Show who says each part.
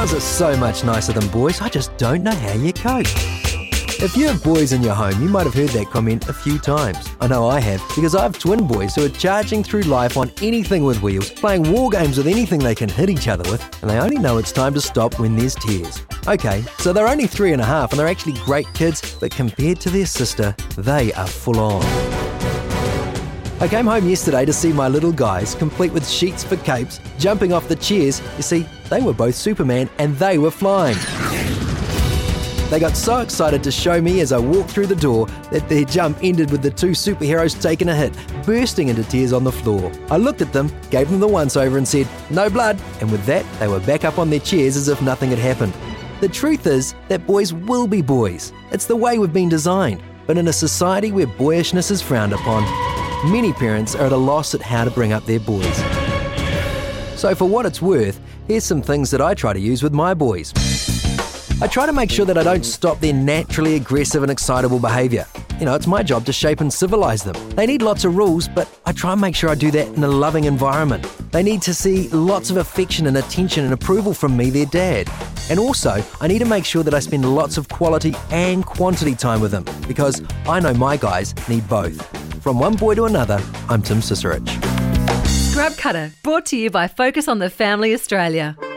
Speaker 1: Girls are so much nicer than boys, I just don't know how you cope. If you have boys in your home, you might have heard that comment a few times. I know I have, because I have twin boys who are charging through life on anything with wheels, playing war games with anything they can hit each other with, and they only know it's time to stop when there's tears. Okay, so they're only 3.5 and they're actually great kids, but compared to their sister, they are full on. I came home yesterday to see my little guys, complete with sheets for capes, jumping off the chairs. You see, they were both Superman and they were flying. They got so excited to show me as I walked through the door that their jump ended with the two superheroes taking a hit, bursting into tears on the floor. I looked at them, gave them the once-over and said, "No blood," and with that, they were back up on their chairs as if nothing had happened. The truth is that boys will be boys. It's the way we've been designed. But in a society where boyishness is frowned upon, many parents are at a loss at how to bring up their boys. So for what it's worth, here's some things that I try to use with my boys. I try to make sure that I don't stop their naturally aggressive and excitable behaviour. You know, it's my job to shape and civilise them. They need lots of rules, but I try and make sure I do that in a loving environment. They need to see lots of affection and attention and approval from me, their dad. And also, I need to make sure that I spend lots of quality and quantity time with them, because I know my guys need both. From one boy to another, I'm Tim Ciserich.
Speaker 2: Grub Cutter, brought to you by Focus on the Family Australia.